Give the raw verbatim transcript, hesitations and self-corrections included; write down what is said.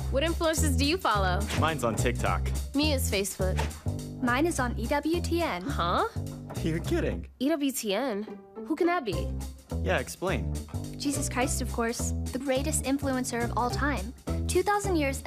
What influencers do you follow? Mine's on TikTok. Me is Facebook. Mine is on E W T N. Huh? You're kidding. E W T N? Who can that be? Yeah, explain. Jesus Christ, of course, the greatest influencer of all time. two thousand years